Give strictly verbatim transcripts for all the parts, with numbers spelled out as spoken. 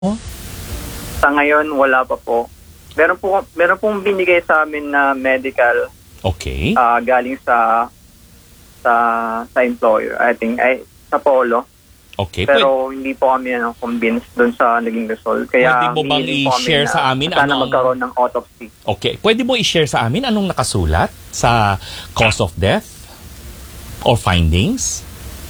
Sa ngayon, wala pa po. Meron po meron pong binigay sa amin na medical Okay. ah, galing sa sa sa employer. I think ay sa Polo. Okay. Pwede, Pero hindi po kami ano, convinced doon sa naging result. Kaya Pwede mo bang humihiling po kami i-share na sa amin sana anong- magkaroon ng autopsy. okay. Pwede mo i-share sa amin anong nakasulat sa cause of death or findings?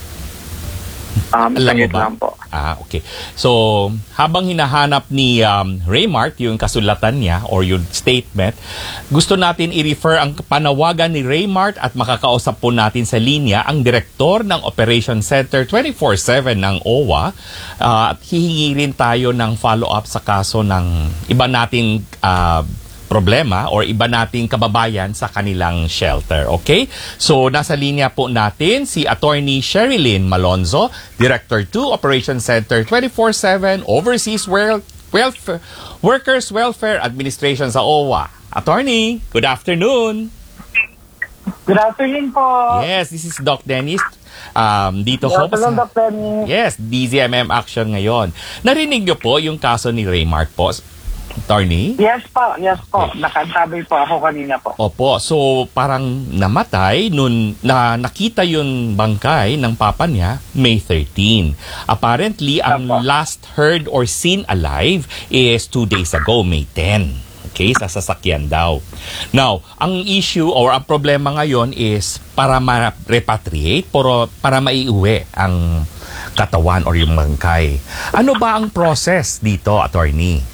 Um, Alam mo saglit ba? lang po. Ah, okay. So, habang hinahanap ni um, Raymart yung kasulatan niya or yung statement, gusto natin i-refer ang panawagan ni Raymart at makakausap po natin sa linya ang direktor ng Operation Center twenty-four seven ng O W A ah, at hihingi rin tayo ng follow-up sa kaso ng iba nating ah, problema or iba nating kababayan sa kanilang shelter. Okay? So, nasa linya po natin si Attorney Sherilyn Malonzo, Director two, Operation Center twenty-four seven, Overseas Wel- Welfare, Workers Welfare Administration sa O W A. Attorney, good afternoon. Good afternoon po. Yes, this is Doc Dennis. Um, dito Good po afternoon, sa- Doctor Dennis. Yes, D Z M M Action ngayon. Narinig niyo po yung kaso ni Raymart po, Attorney? Yes po, yes po. Okay. Nakantabay po ako kanina po. Opo, so parang namatay nung na nakita yung bangkay ng papa niya May thirteenth. Apparently, ang Opo. last heard or seen alive is two days ago, May tenth. Okay, sa sasakyan daw. Now, ang issue or ang problema ngayon is para ma-repatriate, pero para maiuwi ang katawan or yung bangkay. Ano ba ang process dito, attorney?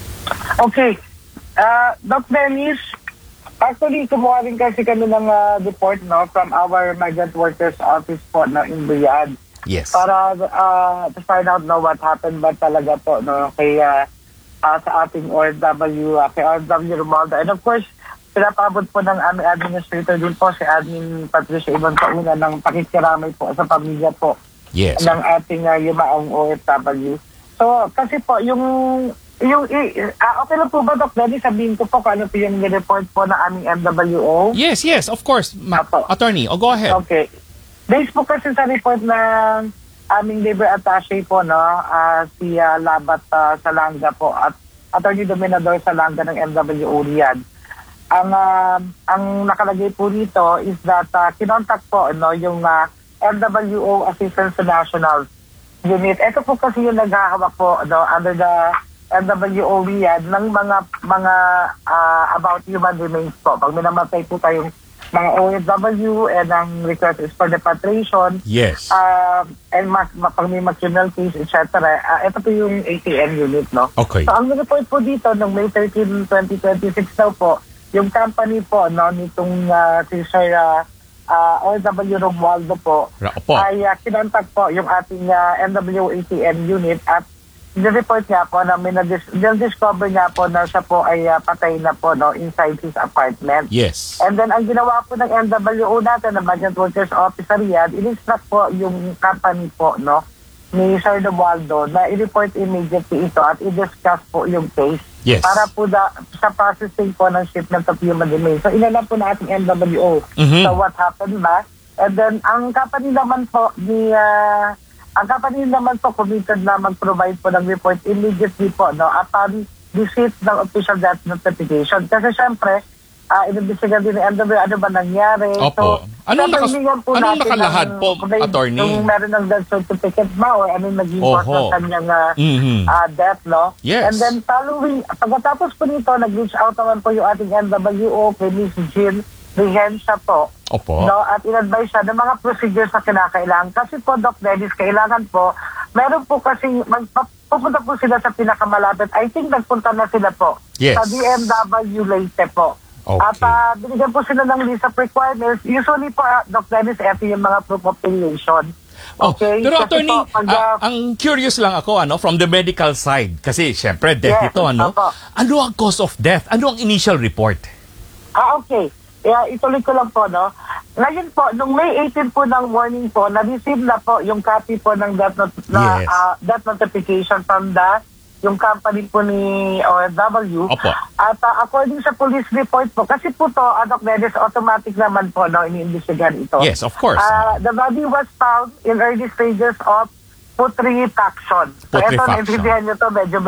Okay. Uh, Doc Dennis, actually, kumuha rin kasi kami ng uh, report no, from our migrant workers office po no, in Riyadh. Yes. Para uh, to find out no, what happened ba talaga po no, kay, uh, uh, sa ating O F W, uh, kay O F W Romualdo. And of course, pinapabot po ng aming administrator din po si Admin Patricia Ibon Pauna ng pakikiramay po sa pamilya po Yes. ng ating uh, yumaong O F W. So, kasi po, yung, yung, uh, okay lang po ba, Doc Dennis, sabihin ko po kung ano po yung report po ng aming M W O? Yes, yes, of course. Ma- Apo. attorney, oh, go ahead. Okay. Based po kasi sa report ng aming labor attaché po, no, uh, si uh, Labat uh, Salanga po at Attorney Dominador Salanga ng M W O Riyadh. Ang uh, ang nakalagay po dito is that uh, kinontak po no, yung uh, M W O Assistance to National Unit. Ito po kasi yung naghahawak po no, under the M W O Riyadh ng mga mga uh, about human remains po. Pag minamatay po tayong mga O F W and ang request is for repatriation, Yes. uh, and mas, pag may criminal case, et cetera. Uh, ito po yung A T N unit, no? Okay. So, ang report po dito, noong May thirteenth, twenty twenty-six daw po, yung company po, no, nitong uh, si Sir uh, uh, O F W Romualdo po, Ra- opo. ay uh, kinontak po yung ating uh, M W O A T N unit at report niya po na minadis-discover niya po na siya po ay uh, patay na po no, inside his apartment. Yes. And then, ang ginawa po ng M W O natin, ng Migrant Workers Office sa Riyadh, in-instruct po yung company po, no, ni Sir Romualdo na i-report immediately ito at i-discuss po yung case Yes. para po da, sa processing po ng shipment of human remains. So, inalam po natin M W O. Mhm. So, what happened ba? And then, ang company naman po ni... Uh, ang company naman po committed na mag-provide po ng report immediately po no, upon receipt ng official death notification. Kasi syempre, uh, inimbestigan din ng M W O ano ba nangyari. Opo. Anong nakas- sabihin po anong natin nakalahad ng- po, kung may- attorney? Kung meron ng death certificate ba or anong naging Oho. cause ng kanyang uh, Mhm. uh, death, no? Yes. And then following, pagkatapos po nito, nag-reach out naman po yung ating M W O kay Miss Jean Rihensa po. Opo. No, at in-advise siya ng mga procedures na kinakailangan. Kasi po, Doc Dennis, kailangan po, meron po kasi, magpupunta po sila sa pinakamalapit. I think nagpunta na sila po Yes. sa D M W Leyte po. Okay. At uh, binigyan po sila ng list of requirements. Usually po, uh, Doc Dennis, ito yung mga proof of affiliation. Oh, Okay? pero Kasi attorney, po, pag, ah, uh, ang curious lang ako ano from the medical side kasi syempre death Yes, ito ano. opo. Ano ang cause of death? Ano ang initial report? Ah, okay. Kaya ituloy ko lang po, no? Ngayon po, nung May eighteenth po ng morning po, na-receive na po yung copy po ng death, not- na, Yes. ah, death notification from the yung company po ni O F W. Opo. At ah, according sa police report po, kasi po to, uh, Doc Dennis, automatic naman po, no, iniimbestigahan ito. Yes, of course. Ah, the body was found in early stages of putrefaction. So ito, Putrefaction. naintindihan nyo to, medyo